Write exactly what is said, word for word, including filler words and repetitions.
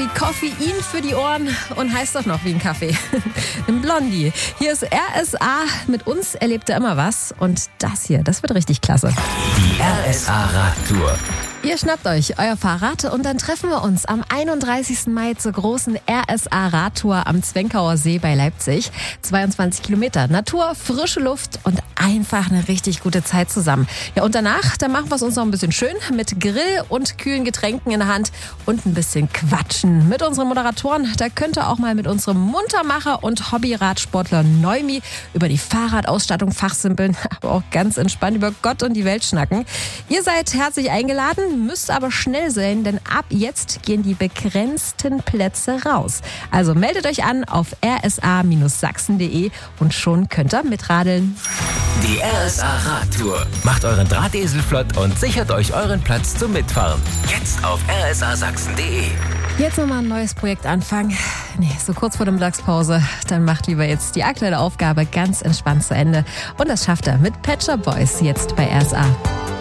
wie Koffein für die Ohren und heißt doch noch wie ein Kaffee. Ein Blondie. Hier ist R S A. Mit uns erlebt er immer was. Und das hier, das wird richtig klasse. Die R S A Radtour. Ihr schnappt euch euer Fahrrad und dann treffen wir uns am einunddreißigsten Mai zur großen R S A Radtour am Zwenkauer See bei Leipzig. zweiundzwanzig Kilometer, Natur, frische Luft und einfach eine richtig gute Zeit zusammen. Ja, und danach, da machen wir es uns noch ein bisschen schön mit Grill und kühlen Getränken in der Hand und ein bisschen quatschen. Mit unseren Moderatoren, da könnt ihr auch mal mit unserem Muntermacher und Hobbyradsportler Neumi über die Fahrradausstattung fachsimpeln, aber auch ganz entspannt über Gott und die Welt schnacken. Ihr seid herzlich eingeladen, müsst aber schnell sein, denn ab jetzt gehen die begrenzten Plätze raus. Also meldet euch an auf r s a sachsen punkt d e und schon könnt ihr mitradeln. Die R S A Radtour. Macht euren Drahtesel flott und sichert euch euren Platz zum Mitfahren. Jetzt auf r s a sachsen punkt d e. Jetzt nochmal ein neues Projekt anfangen. Nee, so kurz vor der Mittagspause. Dann macht lieber jetzt die aktuelle Aufgabe ganz entspannt zu Ende. Und das schafft er mit Pet Shop Boys jetzt bei R S A.